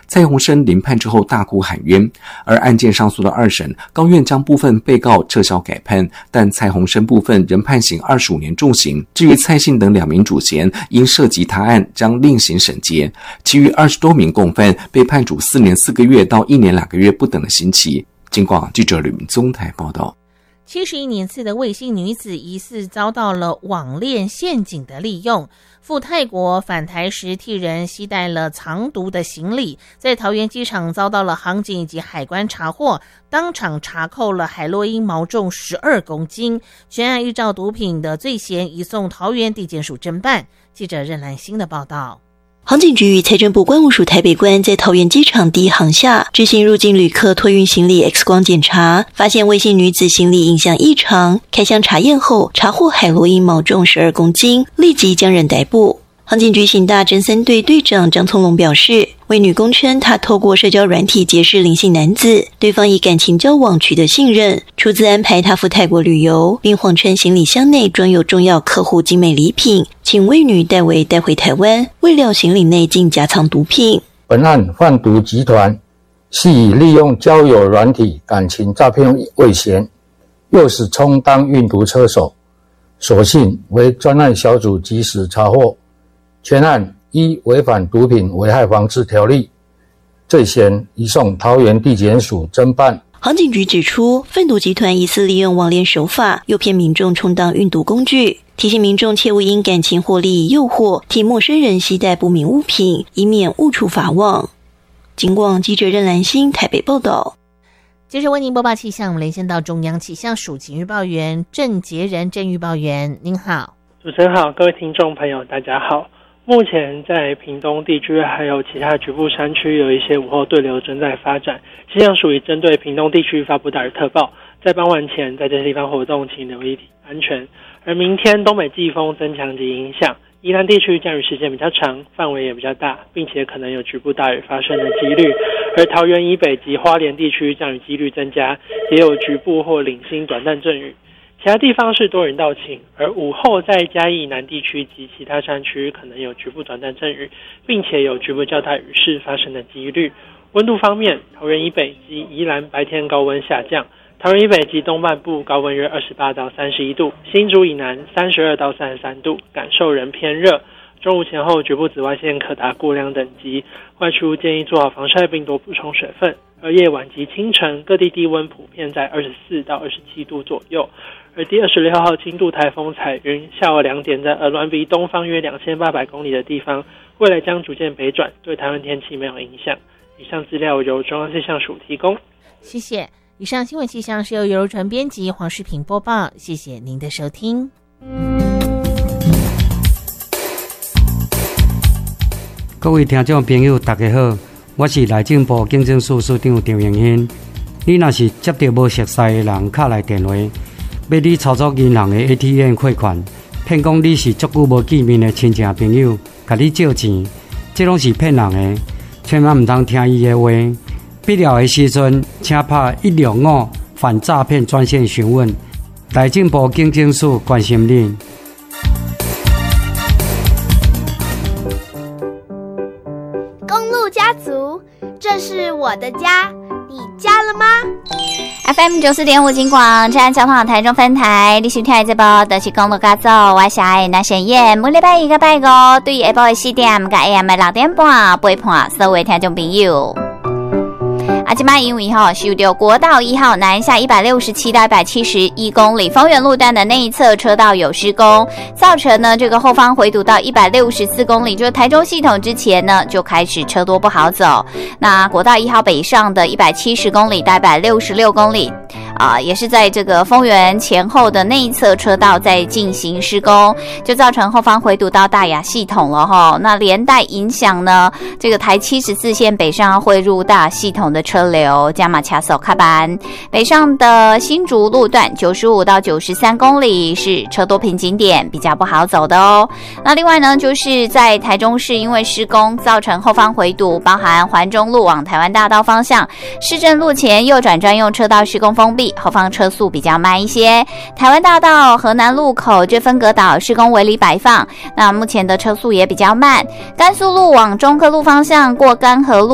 蔡鸿生临判之后大哭喊冤，而案件上诉的二审，高院将部分被告撤销改判，但蔡鸿生部分仍判刑25年重刑。至于蔡姓等2名主嫌，因涉及他案将另行审结，其余20多名共犯被判处4年4个月到1年2个月不等的刑期。经广记者吕明宗台报道。 71年次的魏姓女子疑似遭到了网恋陷阱的利用，赴泰国返台时替人携带了藏毒的行李，在桃园机场遭到了航警以及海关查获，当场查扣了海洛因毛重12公斤，全案依照毒品的罪嫌移送桃园地检署侦办。记者任兰欣的报道。 航警局与财政部关务署台北关在桃园机场第一航厦执行入境旅客托运行李 X 光检查，发现魏姓女子行李影像异常，开箱查验后查获海洛因毛重12公斤，立即将人逮捕。航警局刑大侦3队队长张聪龙表示，魏女供称她透过社交软体结识林姓男子，对方以感情交往取得信任，出资安排她赴泰国旅游，并谎称行李箱内装有重要客户精美礼品，请魏女代为带回台湾，未料行李内竟夹藏毒品。 本案贩毒集团系以利用交友软体感情诈骗为嫌，诱使充当运毒车手，所幸为专案小组及时查获，全案依违反毒品危害防治条例罪嫌移送桃园地检署侦办。 航警局指出，贩毒集团疑似利用网恋手法诱骗民众充当运毒工具，提醒民众切勿因感情或利益诱惑替陌生人携带不明物品，以免误触法网。警广记者任兰欣台北报道。 接着为您播报气象，我们连线到中央气象署警预报员郑杰仁郑预报员，您好。 主持人好，各位听众朋友大家好。目前在屏东地区还有其他局部山区有一些午后对流正在发展，气象署已针对屏东地区发布大雨特报，在傍晚前在这些地方活动请留意安全。而明天东北季风增强及影响，宜兰地区降雨时间比较长，范围也比较大，并且可能有局部大雨发生的几率。而桃园以北及花莲地区降雨几率增加，也有局部或零星短暂阵雨。其他地方是多云到晴，而午后在嘉义南地区及其他山区可能有局部短暂阵雨，并且有局部较大雨势发生的几率。温度方面，桃园以北及宜兰白天高温下降，桃园以北及东半部高温约28到31度，新竹以南32到33度，感受仍偏热。中午前后局部紫外线可达过量等级，外出建议做好防晒并多补充水分。而夜晚及清晨各地低温普遍在24到27度左右。而第26号轻度台风彩云下午2点在鹅銮鼻东方约2800公里的地方，未来将逐渐北转，对台湾天气没有影响。以上资料由中央气象署提供。 谢谢。以上新闻气象是由游柔传编辑，黄世平播报。谢谢您的收听。 各位听众朋友大家好，我是内政部警政署署长张永兴。你若是接到无熟悉的人敲来电话，要你操作银行的 ATM 汇款，骗讲你是足久无见面的亲戚朋友，甲你借钱，这拢是骗人的，千万唔通听伊的话。必要的时阵，请打165反诈骗专线询问。内政部警政署关心你。 公路家族，这是我的家，你家了吗 ？FM 94.5金广治安交通台中分台，你收听的这部就是公路家族，我是爱那显燕。每礼拜一个拜五，对于下晡的4点跟 AM 的6点半陪伴所有听众朋友。现在因为受到国道1号南下167到171公里丰原路段的内一侧车道有施工，造成呢这个后方回堵到164公里，就是台中系统之前呢就开始车多不好走。那国道1号北上的170公里到166公里也是在这个丰原前后的内侧车道在进行施工，就造成后方回堵到大雅系统了齁。那连带影响呢这个台74线北上汇入大雅系统的车流，加码卡手卡班北上的新竹路段95到93公里是车多瓶颈点，比较不好走的哦。那另外呢就是在台中市因为施工造成后方回堵，包含环中路往台湾大道方向市政路前右转专用车道施工封闭，后方车速比较慢一些。台湾大道河南路口至分隔岛施工围篱摆放，那目前的车速也比较慢。甘肃路往中科路方向过甘河路